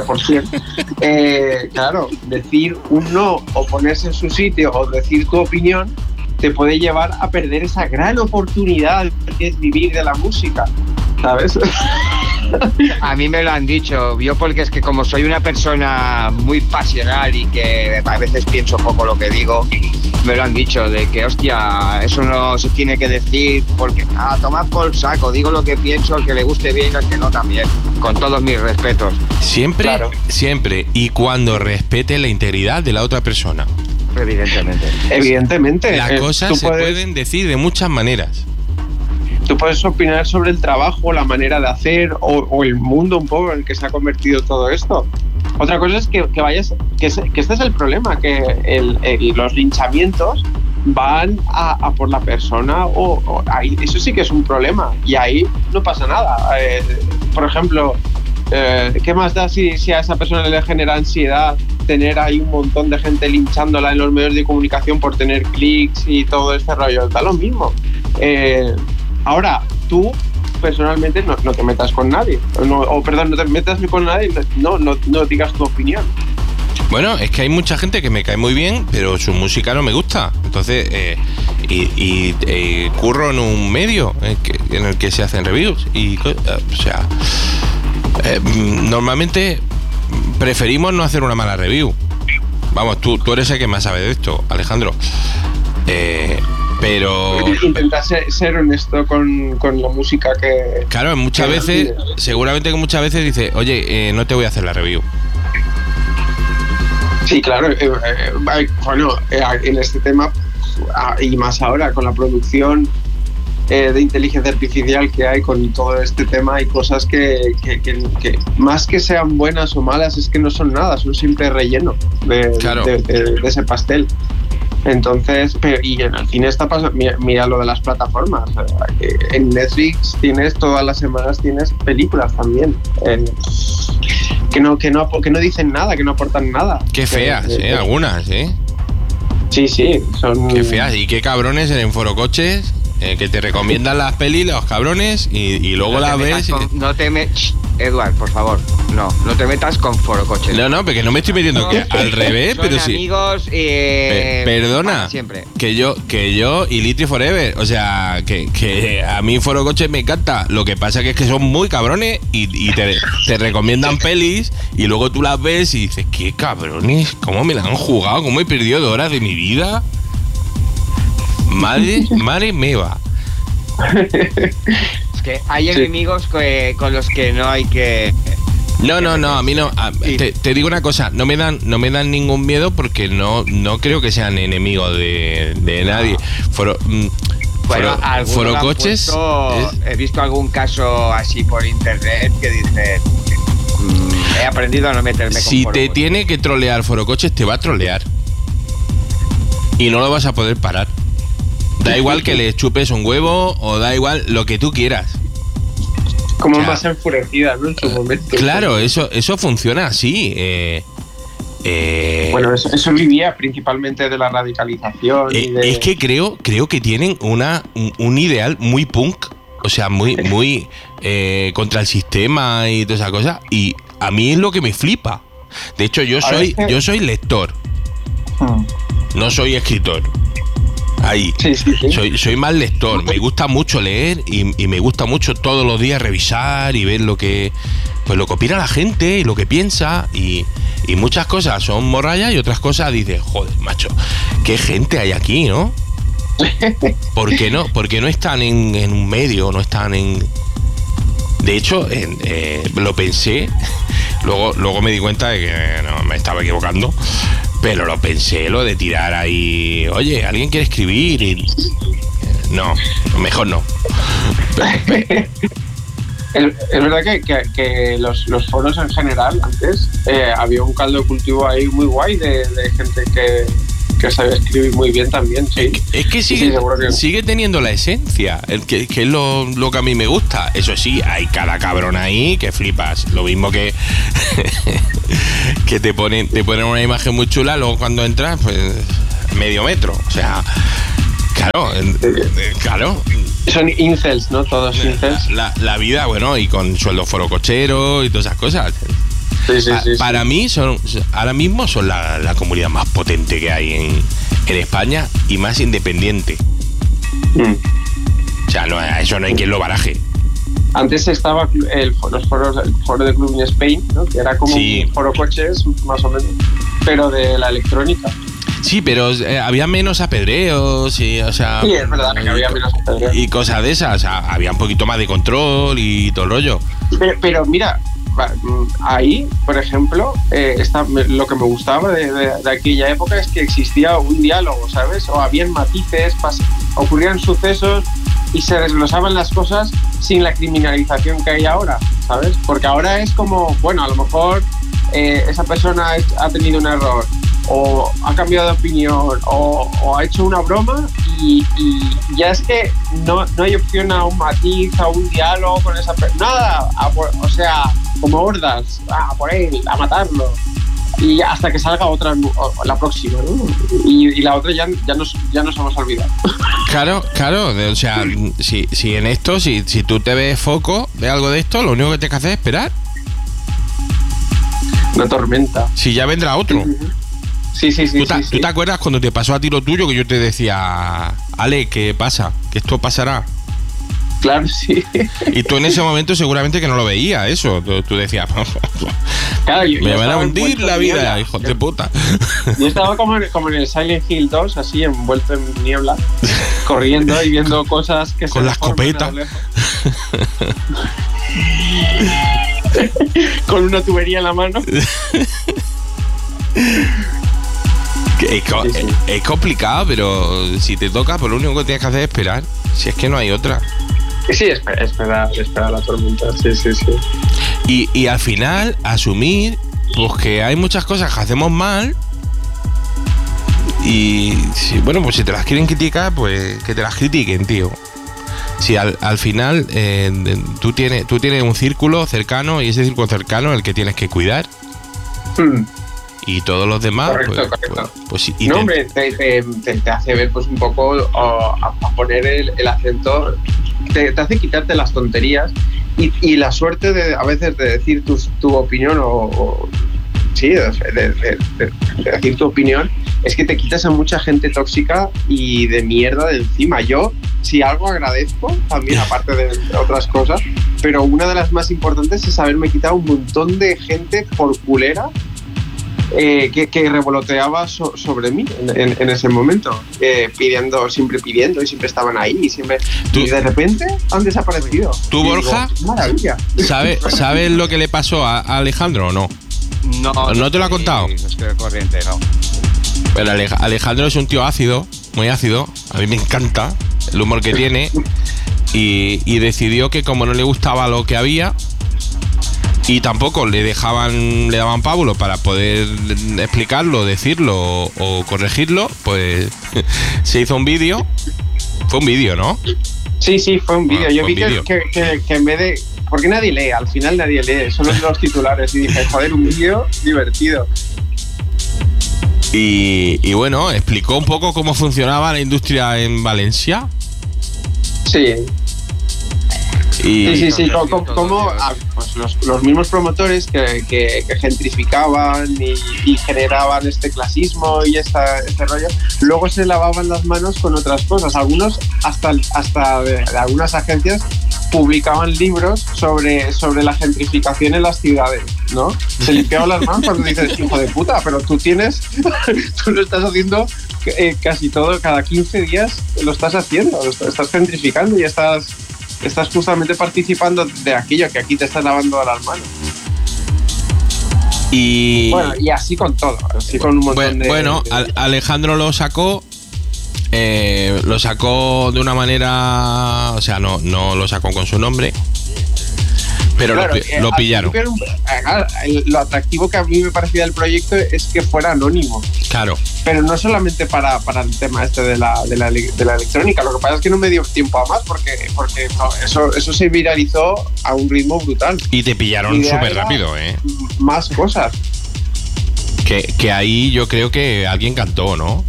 90%. Claro, decir un no o ponerse en su sitio o decir tu opinión te puede llevar a perder esa gran oportunidad que es vivir de la música, ¿sabes? A mí me lo han dicho, yo porque es que como soy una persona muy pasional y que a veces pienso poco lo que digo, me lo han dicho, de que hostia, eso no se tiene que decir porque tomad por saco, digo lo que pienso, al que le guste bien, al que no también, con todos mis respetos. Siempre, Claro. siempre, y cuando respete la integridad de la otra persona. Evidentemente. Las cosas tú se pueden decir de muchas maneras. Tú puedes opinar sobre el trabajo, la manera de hacer o el mundo un poco en el que se ha convertido todo esto. Otra cosa es que vayas, que este es el problema, que los linchamientos van a por la persona o ahí, eso sí que es un problema y ahí no pasa nada. Por ejemplo, ¿qué más da si a esa persona le genera ansiedad tener ahí un montón de gente linchándola en los medios de comunicación por tener clics y todo este rollo? Da lo mismo. Ahora, tú personalmente no te metas con nadie. No te metas con nadie, no digas tu opinión. Bueno, es que hay mucha gente que me cae muy bien, pero su música no me gusta. Entonces, curro en un medio en el que se hacen reviews. Normalmente preferimos no hacer una mala review. Vamos, tú eres el que más sabe de esto, Alejandro. Pero... Intenta ser honesto con la música que... Claro, muchas veces, seguramente que muchas veces dice, oye, no te voy a hacer la review. Sí, claro. En este tema, y más ahora, con la producción de inteligencia artificial que hay con todo este tema, hay cosas que más que sean buenas o malas, es que no son nada, son simple relleno de ese pastel. Entonces, y en el cine está pasando, mira lo de las plataformas. En Netflix todas las semanas tienes películas también. Que no dicen nada, que no aportan nada. Qué feas, algunas, Sí, son... Qué feas, y qué cabrones en el Foro Coches, que te recomiendan las pelis, los cabrones, y luego las ves... Eduard, por favor, no te metas con Foro Coches. No, porque no me estoy metiendo, que al revés, pero sí. Amigos, perdona, siempre. que yo y Litri Forever, o sea, que a mí Foro Coches me encanta. Lo que pasa que es que son muy cabrones y te recomiendan pelis y luego tú las ves y dices, qué cabrones, cómo me la han jugado, cómo he perdido 2 horas de mi vida. Madre meva. Que hay enemigos con los que no hay que... No, a mí no. Te digo una cosa, no me dan ningún miedo porque no creo que sean enemigos de nadie. Foro Coches. He visto algún caso así por internet que dice, he aprendido a no meterme con Si Foro te Coches. tiene que trolear Foro Coches, te va a trolear. Y no lo vas a poder parar. Da igual que le chupes un huevo o da igual lo que tú quieras. Como más enfurecida, ¿no? En su momento. Claro, eso funciona así. Bueno, eso vivía principalmente de la radicalización. Es que creo que tienen un ideal muy punk, o sea, muy contra el sistema y toda esa cosa. Y a mí es lo que me flipa. De hecho, yo soy lector. No soy escritor. Ahí. Sí. Soy más lector. Me gusta mucho leer y me gusta mucho todos los días revisar y ver lo que opina la gente y lo que piensa. Y muchas cosas son morrallas y otras cosas dices, joder, macho, qué gente hay aquí, ¿no? ¿Por qué no? Porque no están en un medio, no están en... De hecho, lo pensé, luego me di cuenta de que no me estaba equivocando. Pero lo pensé, lo de tirar ahí, oye, ¿alguien quiere escribir? Y, no, mejor no. Es verdad que los foros en general, antes, había un caldo de cultivo ahí muy guay de gente que sabe escribir muy bien también, sí. Es que sigue teniendo la esencia, que es lo que a mí me gusta. Eso sí, hay cada cabrón ahí que flipas. Lo mismo que que te ponen una imagen muy chula, luego cuando entras, pues medio metro. O sea, claro. Son incels, ¿no? Todos incels. La vida, bueno, y con sueldo forocochero y todas esas cosas. Sí. Para mí, ahora mismo son la comunidad más potente que hay en España y más independiente. O sea, eso no hay quien lo baraje. Antes estaba el foro de Club in Spain, ¿no? Que era como un foro coches, más o menos, pero de la electrónica. Sí, pero había menos apedreos y, o sea... Sí, es verdad que había menos apedreos. Y cosas de esas, o sea, había un poquito más de control y todo el rollo. Pero mira, ahí, por ejemplo, lo que me gustaba de aquella época es que existía un diálogo, ¿sabes? O habían matices, ocurrían sucesos y se desglosaban las cosas sin la criminalización que hay ahora, ¿sabes? Porque ahora es como, bueno, a lo mejor esa persona ha tenido un error o ha cambiado de opinión o ha hecho una broma y ya es que no hay opción a un matiz, a un diálogo con esa persona, nada, o sea, como hordas, a por él, a matarlo y hasta que salga otra, la próxima, ¿no? Y la otra ya nos hemos olvidado. Claro, o sea, si en esto, si tú te ves foco de algo de esto, lo único que tienes que hacer es esperar. Una tormenta. Si ya vendrá otro. Sí. ¿Tú te acuerdas cuando te pasó a ti lo tuyo que yo te decía, Ale, ¿qué pasa? Que esto pasará. Claro, sí. Y tú en ese momento seguramente que no lo veías, eso. Tú decías, claro, me van a hundir la vida, hijos de puta. Yo estaba como en el Silent Hill 2, así envuelto en niebla, corriendo y viendo cosas que con la escopeta. Con una tubería en la mano. Es complicado, pero si te toca, pues lo único que tienes que hacer es esperar. Si es que no hay otra. Sí, esperar la tormenta. Sí. Y al final, asumir pues que hay muchas cosas que hacemos mal. Y pues si te las quieren criticar, pues que te las critiquen, tío. Si al final tú tienes un círculo cercano y ese círculo cercano es el que tienes que cuidar. Y todos los demás, correcto. pues no, hombre, te hace ver pues un poco a poner el acento, te hace quitarte las tonterías y la suerte a veces de decir tu opinión de decir tu opinión es que te quitas a mucha gente tóxica y de mierda de encima. Yo, si algo agradezco, también aparte de otras cosas, pero una de las más importantes es haberme quitado un montón de gente por culera que revoloteaba sobre mí en ese momento, siempre pidiendo y siempre estaban ahí y de repente han desaparecido. ¿Tú, Borja? Digo, maravilla. ¿Sabes lo que le pasó a Alejandro o no? ¿No te lo ha contado? No estoy de corriente, no. Pero Alejandro es un tío ácido, muy ácido. A mí me encanta el humor que tiene. Y decidió que como no le gustaba lo que había y tampoco le daban pábulo para poder explicarlo, decirlo o corregirlo, pues se hizo un vídeo. Fue un vídeo, ¿no? Sí, fue un vídeo. Yo vi que en vez de... Porque nadie lee, al final nadie lee, son los titulares. Y dije, joder, un vídeo divertido. Y bueno, explicó un poco cómo funcionaba la industria en Valencia. Sí. Sí. Como pues los mismos promotores que gentrificaban y generaban este clasismo y este rollo, luego se lavaban las manos con otras cosas. Algunos, hasta de algunas agencias, publicaban libros sobre la gentrificación en las ciudades, ¿no? Se limpiaban las manos cuando dices, hijo de puta, pero tú lo estás haciendo casi todo, cada 15 días lo estás haciendo, estás gentrificando y estás justamente participando de aquello que aquí te estás lavando las manos. Y así con todo, así con un montón de... Bueno, Alejandro lo sacó de una manera, o sea, no lo sacó con su nombre, Pero Claro, lo pillaron. Lo atractivo que a mí me parecía del proyecto es que fuera anónimo. Claro. Pero no solamente para el tema este de la electrónica. Lo que pasa es que no me dio tiempo a más porque no, eso se viralizó a un ritmo brutal. Y te pillaron súper rápido, ¿eh? Más cosas. Que ahí yo creo que alguien cantó, ¿no?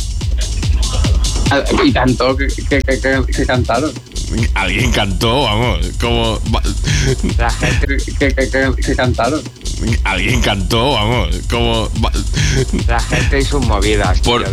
Y tanto que cantaron. Alguien cantó, vamos, como... La gente que cantaron. Alguien cantó, vamos, como... La gente y sus movidas. Por,